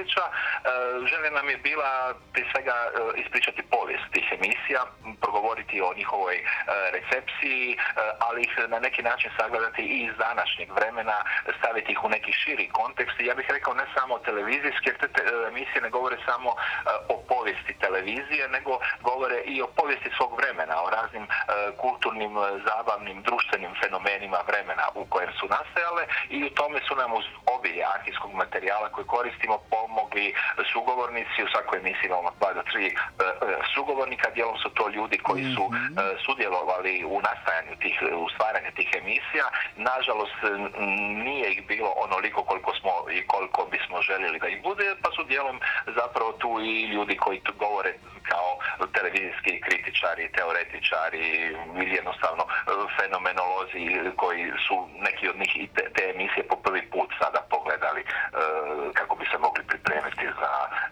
Stolića. Želja nam je bila prije svega ispričati povijest tih emisija, progovoriti o njihovoj recepciji, ali ih na neki način sagledati i iz današnjeg vremena, staviti ih u neki širi kontekst. I ja bih rekao ne samo televizijske, jer te emisije ne govore samo o povijesti televizije, nego govore i o povijesti svog vremena, o raznim kulturnim, zabavnim, društvenim fenomenima vremena u kojem su nastajale i u tome su nam uz obilje arhivskog materijala koji koristimo pomogli sugovornici. U svakoj emisiji imamo 2 do 3 sugovornika, dijelom su to ljudi koji su sudjelovali u nastajanju u stvaranju tih emisija. Nažalost, nije ih bilo onoliko koliko bismo željeli da ih bude, pa su dijelom zapravo tu i ljudi koji tu govore kao televizijski kritičari, teoretičari ili jednostavno fenomenolozi koji su neki od njih i te emisije po prvi put sada pogledali kako bi se mogli pripremiti za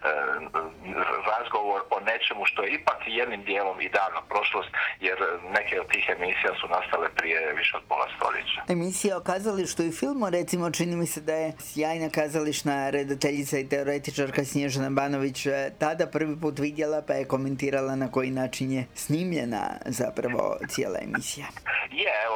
razgovor o nečemu što je ipak jednim dijelom i davna prošlost, jer neke od tih emisija su nastale prije više od pola stoljeća. Emisija o kazalištu i filmu, recimo, čini mi se da je sjajna kazališna redateljica i teoretičarka Snježana Banović tada prvi put vidjela, pa je komentirala na koji način je snimljena zapravo cijela emisija. Evo,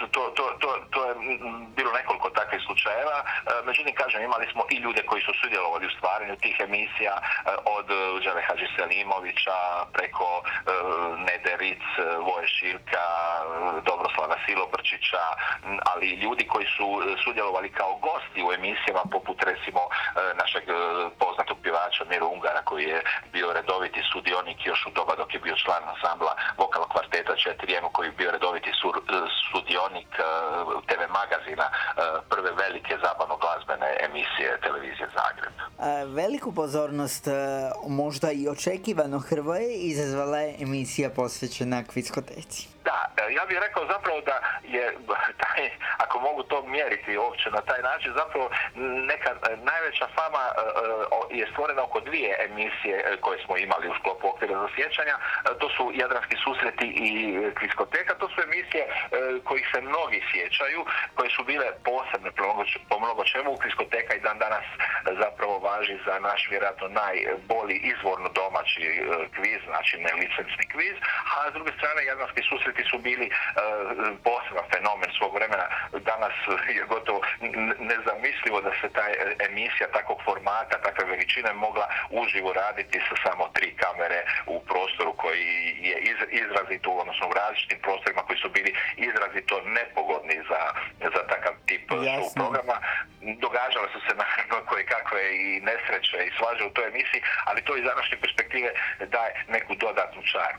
to je bilo nekoliko takvih slučajeva. Međutim, kažem, imali smo i ljude koji su sudjelovali u stvaranju tih emisija, od Đale Hadžiselimovića preko Nede Ric, Voje Širka, Dobroslava Silobrčića, ali i ljudi koji su sudjelovali kao gosti u emisijama, poput recimo našeg poznatog pjevača Miro Ungara, koji je bio redoviti sudionik još u doba dok je bio član ansambla vokal kvarteta 4M, koji je bio redoviti sudionik TV magazina, prve velike zabavno-glazbene emisije televizije Zagreb. Veliku pozornost, možda i očekivano Hrvoje, izazvala je emisija posvećena kviskoteci. Da, ja bih rekao zapravo da je ako mogu to mjeriti uopće na taj način, zapravo neka najveća fama je stvorena oko 2 emisije koje smo imali u sklopu Okvira za sjećanja. To su Jadranski susreti i Kviskoteka. To su emisije kojih se mnogi sjećaju, koje su bile posebne po mnogo čemu. Kviskoteka i dan danas zapravo važi za naš vjerojatno najbolji izvorno domaći kviz, znači nelicencni kviz, a s druge strane Jadranski susreti su bili poseban fenomen svog vremena. Danas je gotovo nezamislivo da se ta emisija takvog formata, takve veličine mogla uživo raditi sa samo 3 kamere u prostoru koji je izrazito, odnosno u različitim prostorima koji su bili izrazito nepogodni za takav tip show programa. Događale su se naravno koje kakve i nesreće i svađe u toj emisiji, ali to iz današnje perspektive daje neku dodatnu čar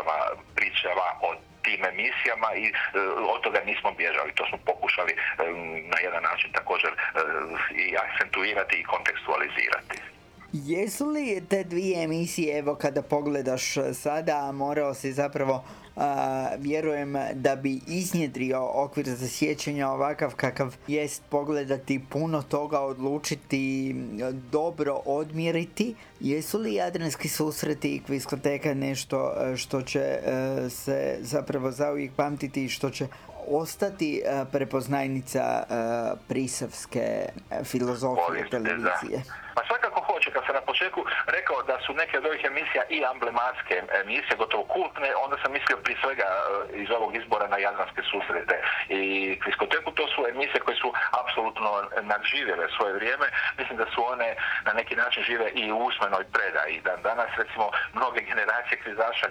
pričama o tim emisijama i od toga nismo bježali. To smo pokušali na jedan način također i akcentuirati i kontekstualizirati. Jesu li te 2 emisije, evo kada pogledaš sada, morao si zapravo, vjerujem da bi iznjedrio Okvir za sjećanja ovakav kakav jest, pogledati puno toga, odlučiti, dobro odmjeriti. Jesu li Jadranski susreti i Kviskoteka nešto što će se zapravo zauvijek pamtiti i što će ostati prepoznajnica prisavske filozofije televizije? Pa svakako hoće. Kad sam na početku rekao da su neke od ovih emisija i emblematske emisije, gotovo kultne, onda sam mislio prije svega iz ovog izbora na Jadranske susrete i Kviskoteku. To su emisije koje su apsolutno nadživjele svoje vrijeme. Mislim da su one na neki način žive i u usmenoj predaji. Danas recimo mnoge generacije kvizaša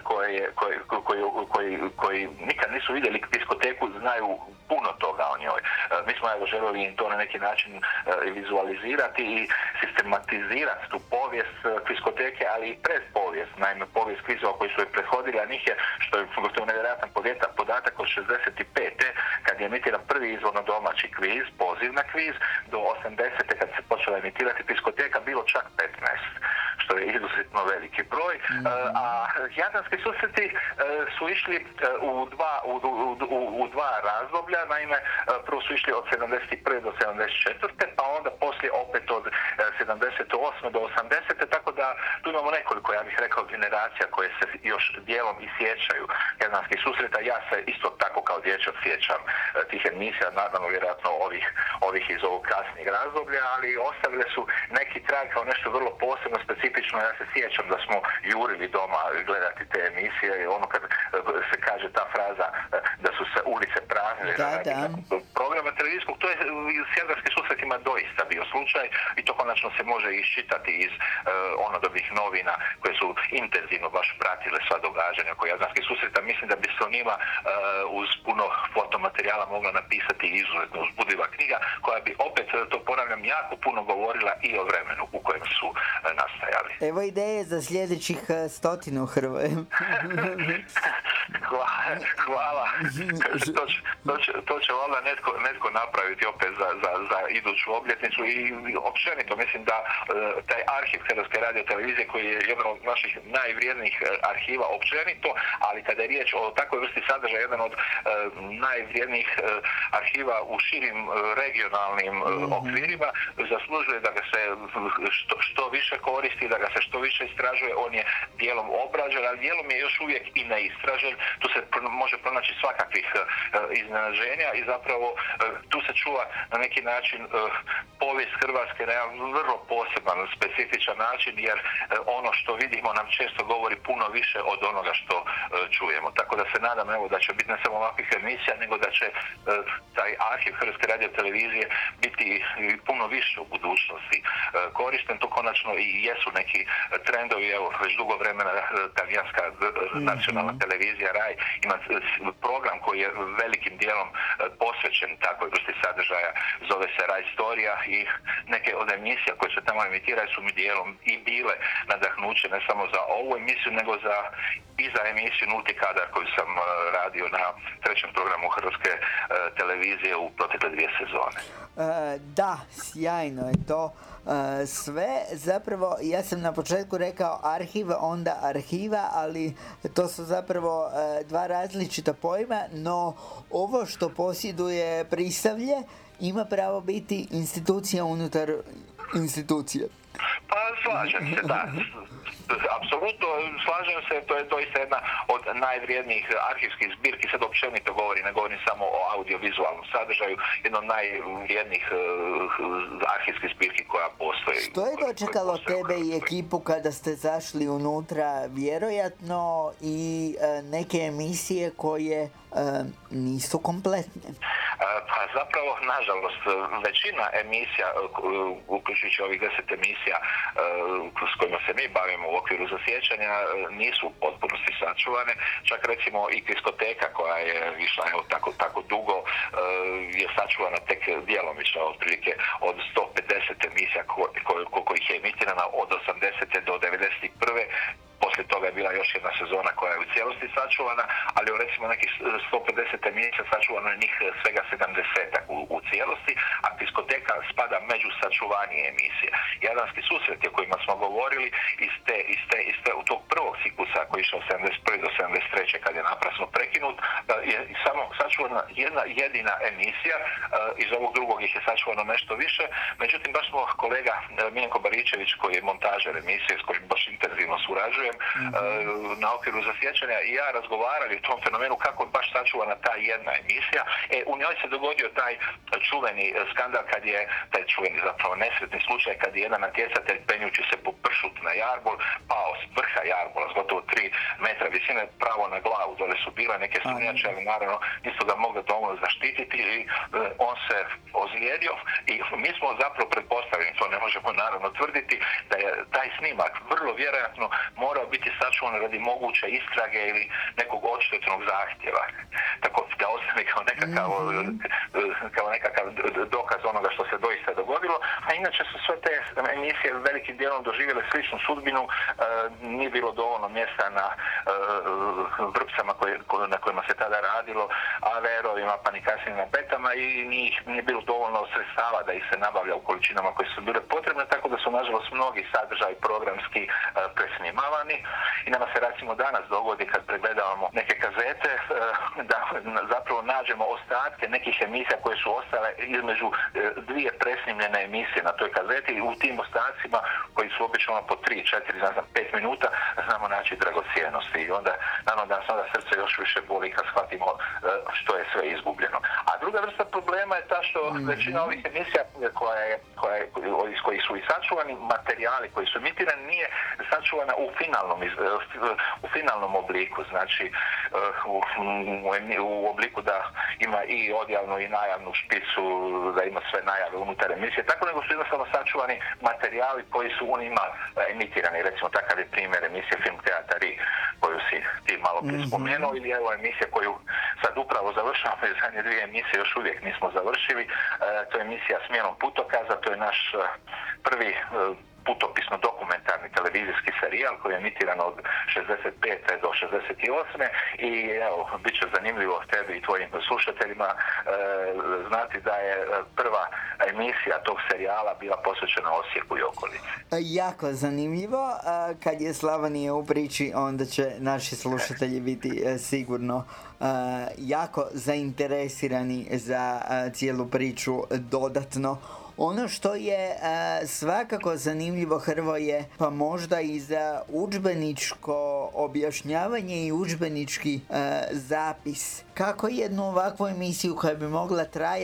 koji nikad nisu vidjeli Kviskoteku znaju puno toga o njoj. Mi smo željeli im to na neki način vizualizirati i sistematizirati tu povijest Kviskoteke, ali i predpovijest, naime povijest kvizova koji su je prethodili, a njih je, što je gotovo nevjerojatan podatak, od 65. kad je emitiran prvi izvorno domaći kviz, poziv na kviz, do 80. kad se počela emitirati Kviskoteka, bilo čak 15, što je izuzetno veliki broj. A Jadranski susreti su išli u dva razdoblja. Naime, prvo su išli od 71. do 74. pa onda poslije opet od 78. do 80. tako da da tu imamo nekoliko, ja bih rekao, generacija koje se još dijelom i sjećaju Jadranskih susreta. Ja se isto tako kao dječak sjećam tih emisija, naravno vjerojatno ovih iz ovog kasnijeg razdoblja, ali ostavile su neki trag kao nešto vrlo posebno, specifično. Ja se sjećam da smo jurili doma gledati te emisije, ono kad se kaže ta fraza da su se ulice praznile programa televizijskog, to je s Jadranskim susretima doista bio slučaj i to konačno se može iščitati iz onodobnih novina koje su intenzivno baš pratile sva događanja oko Jadranskih susreta. Mislim da bi se o njima uz puno fotomaterijala mogla napisati izuzetno uzbudljiva knjiga koja bi opet, to ponavljam, jako puno govorila i o vremenu u kojem su nastajali. Evo ideje za sljedećih 100 Hrvoje. Hvala. To će valjda netko napraviti opet za iduću obljetnicu i općenito mislim da taj arhiv Hrvatske radiotelevizije koji je jedan od naših najvrijednijih arhiva općenito, ali kada je riječ o takvoj vrsti sadržaja, jedan od najvrijednijih arhiva u širim regionalnim okvirima, zaslužuje da ga se što više koristi, da ga se što više istražuje. On je dijelom obrađen, ali dijelom je još uvijek i neistražen. Tu se može pronaći svakakvih iznenađenja i zapravo tu se čuva na neki način povijest Hrvatske na jedan vrlo poseban, specifičan način, jer ono što vidimo nam često govori puno više od onoga što čujemo. Tako da se nadam da će biti ne samo ovakvih emisija, nego da će taj arhiv Hrvatske radiotelevizije biti puno više u budućnosti koristen. To konačno i jesu neki trendovi. Evo, već dugo vremena talijanska nacionalna televizija RAI ima program koji je velikim dijelom posvećen takvoj vrsti sadržaja, zove se RAI Storija i neke od emisija koje se tamo emitiraju su mi dijelom i bile nadahnuće ne samo za ovu emisiju, nego i za emisiju Nulti kadar koju sam radio na 3. programu Hrvatske televizije u protekle 2 sezone. Da, sjajno je to. Sve, zapravo, ja sam na početku rekao arhiv, onda arhiva, ali to su zapravo 2 različita pojma, no ovo što posjeduje Prisavlje ima pravo biti institucija unutar institucije. Pa slažem se, da. Apsolutno slažem se, to je doista jedna od najvrijednijih arhivskih zbirki, sad općenito ne govorim samo o audiovizualnom sadržaju, jedna od najvrijednijih arhivskih zbirki koja postoji. Što je dočekalo tebe i ekipu kada ste zašli unutra? Vjerojatno i neke emisije koje nisu kompletne. Pa zapravo, nažalost, većina emisija, uključujući ovih 10 emisija s kojima se mi bavimo u okviru zasjećanja, nisu u potpunosti sačuvane. Čak recimo i Diskoteka koja je išla tako dugo je sačuvana tek djelomično, otprilike od 150 emisija koliko ih je emitirana od 80. do 91. Poslije toga je bila još jedna sezona koja je u cijelosti sačuvana, ali recimo nekih 150 emisija sačuvano je njih svega 70 u cijelosti, a Diskoteka spada među sačuvanije emisije. Jadranski susreti o kojima smo govorili iz tog prvog ciklusa koji je išao 71. do 73. kad je naprasno prekinut, je samo sačuvana jedna jedina emisija, iz ovog drugog ih je sačuvano nešto više. Međutim, baš smo kolega Miljenko Baričević, koji je montažer emisije s kojim baš intenzivno surađuje, na okviru zasjećanja i ja razgovarali o tom fenomenu kako je baš sačuvana ta jedna emisija. U njoj se dogodio taj čuveni skandal kad je, taj čuveni zapravo nesretni slučaj kad je jedan natjecatelj penjući se po pršut na jarbol pao s vrha jarbola s gotovo 3 metra visine pravo na glavu. Dole su bile neke sumnjače, ali naravno nisu ga mogli dovoljno zaštititi i on se ozlijedio i mi smo zapravo pretpostavili, to ne možemo naravno tvrditi, da je taj snimak vrlo vjerojatno morao biti sačuvan radi moguće istrage ili nekog odštetnog zahtjeva. Tako da ostane kao nekakav dokaz onoga što se doista dogodilo. A inače su sve te emisije velikim dijelom doživjele sličnu sudbinu. Nije bilo dovoljno mjesta na vrpcama na kojima se tada radilo, averovima, pa ni kasnije na beta kazetama i nije bilo dovoljno sredstava da ih se nabavlja u količinama koje su bile potrebne, tako da su nažalost mnogi sadržaji programski presnimavani i nama se recimo danas dogodi kad pregledavamo neke kazete da zapravo nađemo ostatke nekih emisija koje su ostale između dvije presnimljene emisije na toj kazeti i u tim ostacima koji su obično po 3, 4, 5 minuta znamo naći dragocjenosti i onda naravno da nas onda srce još više boli kad shvatimo što je sve izgubljeno. A druga vrsta problema je ta što većina ovih emisija iz kojih su i sačuvani materijali koji su emitirani nije sačuvana u finalnom obliku, znači u obliku da ima i odjavnu i najavnu špicu, da ima sve najave unutar emisije, tako nego su jednostavno sačuvani materijali koji su u njima emitirani. Recimo takav je primjer emisije Film Teatar I koju si ti malo prije spomenuo, ili evo emisija koju sad upravo završavamo, jer zadnje 2 emisije još uvijek nismo završili. To je emisija Smjenom putokaza, to je naš prvi putopisno dokumentarni televizijski serijal koji je emitiran od 65. do 68. I evo, bit će zanimljivo tebi i tvojim slušateljima znati da je prva emisija tog serijala bila posvećena Osijeku i okolici. Jako zanimljivo. Kad je Slavonija u priči, onda će naši slušatelji biti sigurno jako zainteresirani za cijelu priču dodatno. Ono što je svakako zanimljivo, Hrvoje, pa možda i za udžbeničko objašnjavanje i udžbenički zapis. Kako jednu ovakvu emisiju koja bi mogla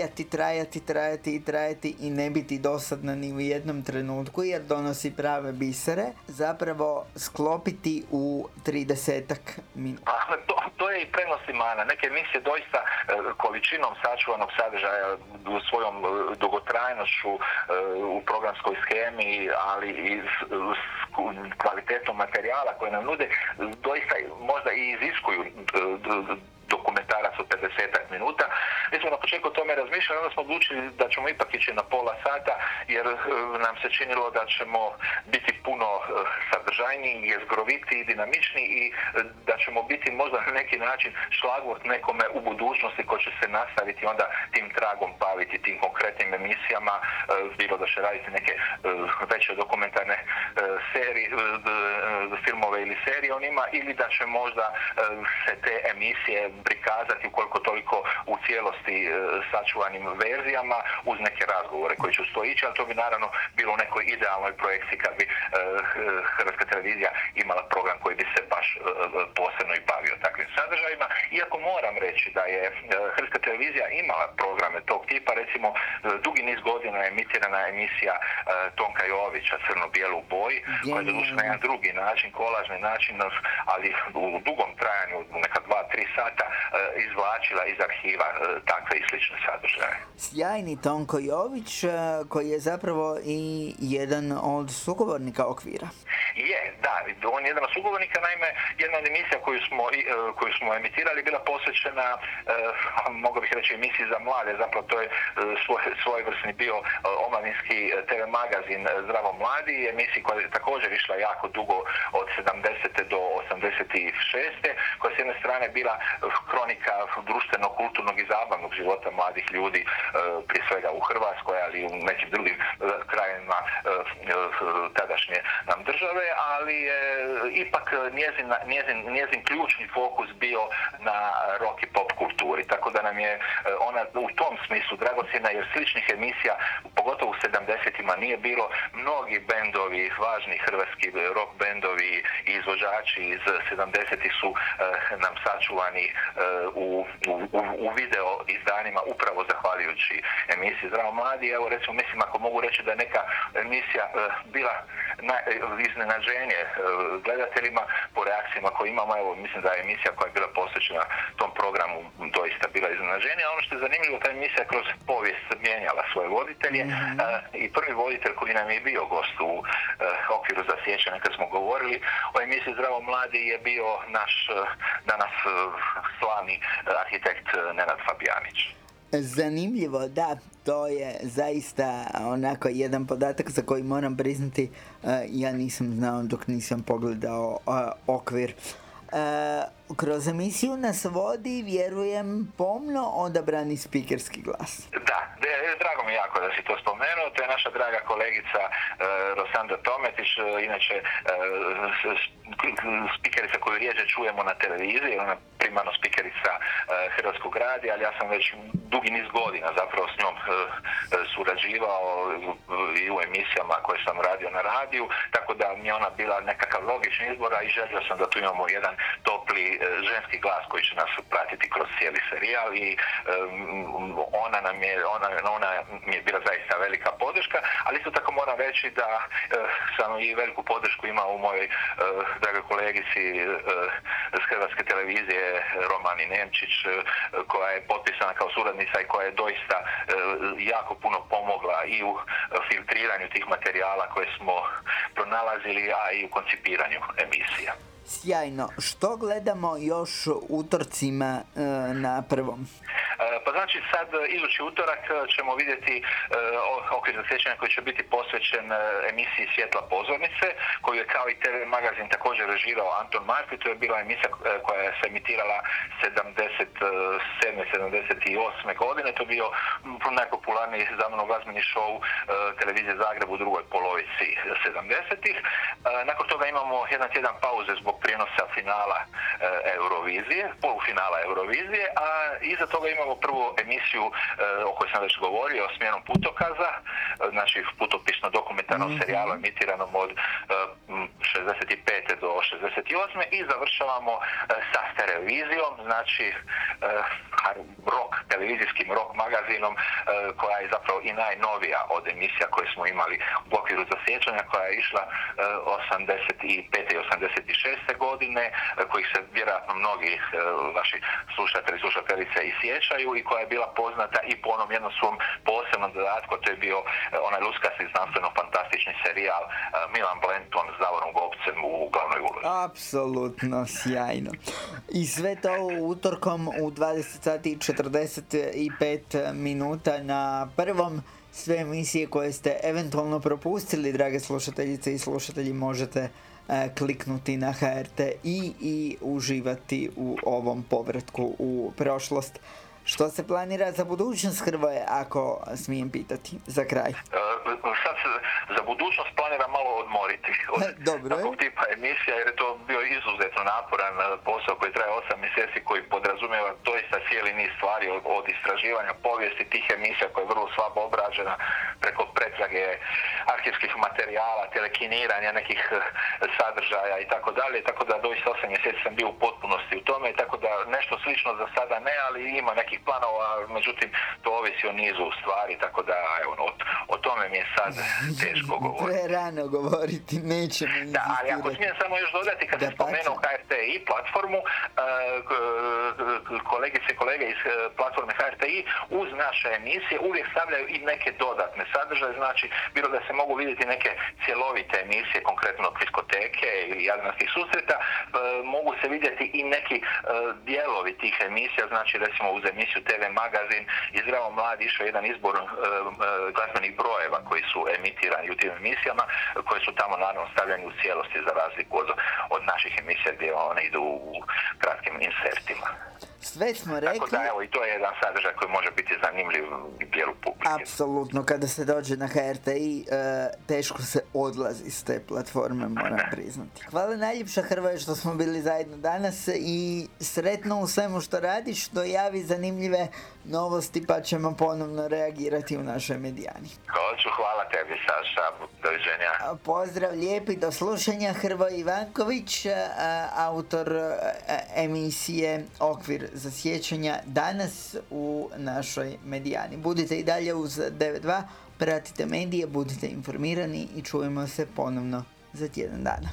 trajati i ne biti dosadna ni u jednom trenutku jer donosi prave bisere, zapravo sklopiti u 30-ak minuta. To je i prenos i mana. Neke emisije doista količinom sačuvanog sadržaja, svojom dugotrajnošću u programskoj shemi, ali i kvalitetom materijala koje nam nude, doista možda i iziskuju dokumentarac od 50 minuta. Mi smo na početku o tome razmišljali, onda smo odlučili da ćemo ipak ići na pola sata, jer nam se činilo da ćemo biti puno sadržajniji, jezgrovitiji i dinamičniji i da ćemo biti možda na neki način šlagvort nekome u budućnosti ko će se nastaviti onda tim tragom baviti, tim konkretnim emisijama, bilo da će raditi neke veće dokumentarne serije, filmove ili serije o njima, ili da će možda se te emisije prikazati ukoliko toliko u cijelosti sačuvanim verzijama uz neke razgovore koji će uz to ići, ali to bi naravno bilo u nekoj idealnoj projekciji kad bi Hrvatska televizija imala program koji bi se baš posebno i bavio takvim sadržajima. Iako moram reći da je Hrvatska televizija imala programe tog tipa, recimo dugi niz godina je emitirana emisija Tonka Jovića Crno-bijelo u boji, koja je doduše na jedan drugi način, kolažni način, ali u dugom trajanju, neka 2-3 sata, izvlačila iz arhiva takve i slične sadržaje. Sjajni Tonko Jović, koji je zapravo i jedan od sugovornika Okvira. Da, on je jedan od sugovornika, naime, jedna od emisija koju smo emitirali bila posvećena, mogao bih reći, emisiji za mlade, zapravo to je svojevrsni bio omladinski TV magazin Zdravo mladi, emisiji koja je također išla jako dugo od 70. do 86. koja je s jedne strane bila kronika društveno-kulturnog i zabavnog života mladih ljudi, prije svega u Hrvatskoj, ali i u nekim drugim krajevima tadašnje nam države, ali je ipak njezin ključni fokus bio na rock i pop kulturi, tako da nam je ona u tom smislu dragocjena, jer sličnih emisija, pogotovo u 70-ima, nije bilo. Mnogi bendovi, važni hrvatski rock bendovi i izvođači iz 70-ih su nam sačuvani u video izdanjima upravo zahvaljujući emisiji Zdravo mladi. Evo, recimo, mislim, ako mogu reći da je neka emisija bila iznenađenje gledateljima po reakcijama koje imamo, evo, mislim da je emisija koja je bila posvećena tom programu doista bila iznenađenje, a ono što je zanimljivo, ta emisija kroz povijest mijenjala svoje voditelje i prvi voditelj koji nam je bio gost u Okviru za sjećanje kad smo govorili o emisiji Zdravo mladi je bio naš danas slavni arhitekt Nenad Fabijanić. Zanimljivo, da, to je zaista onako jedan podatak za koji moram priznati ja nisam znao dok nisam pogledao Okvir. Kroz emisiju nas vodi, vjerujem, pomno odabrani spikerski glas. Da, drago mi jako da si to spomenuo. To je naša draga kolegica Rosanda Tometić, inače spikerica koju rijeđe čujemo na televiziji, ona primarno spikerica Hrvatskog radija, ali ja sam već dugi niz godina zapravo s njom surađivao i u emisijama koje sam radio na radiju, tako da mi je ona bila nekakav logični izbor, a i želio sam da tu imamo jedan topli ženski glas koji će nas pratiti kroz cijeli serijal i ona mi je bila zaista velika podrška, ali isto tako moram reći da sam i veliku podršku imao u mojoj dragoj kolegici s Hrvatske televizije Romani Nemčić, koja je potpisana kao suradnica i koja je doista jako puno pomogla i u filtriranju tih materijala koje smo pronalazili, a i u koncipiranju emisija. Sjajno. Što gledamo još utorcima na prvom? Pa znači sad idući utorak ćemo vidjeti okvir za sjećanje koji će biti posvećen emisiji Svjetla pozornice, koju je kao i TV magazin također režirao Anton Marti. To je bila emisija koja se emitirala 77. 78. godine. To je bio najpopularniji zabavno-glazbeni show televizije Zagreb u drugoj polovici 70-ih. Nakon toga imamo jedan tjedan pauze zbog prijenosa finala Eurovizije, polufinala Eurovizije, a iza toga imamo prvu emisiju o kojoj sam već govorio, Smjenom putokaza, znači putopisno dokumentarnom serijalu emitiranom od 65. do 68. i završavamo sa televizijom, znači televizijskim rock magazinom, koja je zapravo i najnovija od emisija koje smo imali u okviru za sjećanja, koja je išla 85. i 86. godine, kojih se vjerojatno mnogi vaši slušatelji, slušateljice i sjećaju i koja je bila poznata i po onom jednom svom posebnom dodatku, to je bio onaj luskasti znanstveno-fantastični serijal Milan Blenton s Davorom Gobcem u glavnoj ulozi. Apsolutno sjajno. I sve to utorkom u 20:45 na prvom. Sve emisije koje ste eventualno propustili, drage slušateljice i slušatelji, možete kliknuti na HRT i uživati u ovom povratku u prošlost. Što se planira za budućnost, Hrvoje, ako smijem pitati za kraj? Sad se za budućnost planira malo odmoriti od takvog tipa emisija, jer je to bio izuzetno naporan posao koji traje 8 mjeseci, koji podrazumijeva doista cijeli niz stvari od istraživanja povijesti tih emisija koja je vrlo slabo obrađena, preko pretrage arhivskih materijala, telekiniranja nekih sadržaja i tako dalje, tako da doista 8 mjeseci sam bio u potpunosti u tome, tako da nešto slično za sada ne, ali ima nekih planova, međutim to ovisi o nizu stvari, tako da evo, o tome mi je sad teško govoriti. Prerano govoriti, nećemo insistirati. Da, ali ako smijem samo još dodati, kad sam spomenuo HRTI platformu, kolegice i kolege iz platforme HRTI uz naše emisije uvijek stavljaju i neke dodatne sadržaje, znači bilo da se mogu vidjeti neke cjelovite emisije, konkretno Kviskoteke ili Jadranskih susreta, mogu se vidjeti i neki dijelovi tih emisija, znači recimo uz emisiju TV magazin i Zdravo mladi išao jedan izbor glazbenih brojeva koji su emitirani u tim emisijama, koje su tamo naravno stavljeni u cijelosti za razliku od naših emisija gdje one idu u kratkim insertima. Sve smo rekli. Tako da, evo, i to je jedan sadržaj koji može biti zanimljiv dijelu publike. Apsolutno, kada se dođe na HRTI, teško se odlazi s te platforme, moram priznati. Hvala najljepša, Hrvoje, što smo bili zajedno danas i sretno u svemu što radiš, dojavi zanimljive novosti, pa ćemo ponovno reagirati u našoj Medijani. Hoću, hvala tebi, Saša, doviđenja. Pozdrav lijepi, do slušanja. Hrvoje Ivanković, autor emisije Okvir za sjećanja, danas u našoj Medijani. Budite i dalje uz 9.2, pratite medije, budite informirani i čujemo se ponovno za tjedan dana.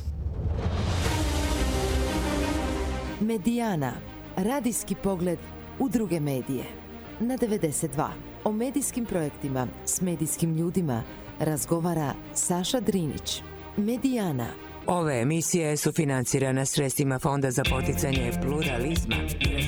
Medijana, radijski pogled u druge medije. Na 92. O medijskim projektima s medijskim ljudima razgovara Saša Drinić. Medijana. Ove emisije su financirane sredstvima Fonda za poticanje pluralizma i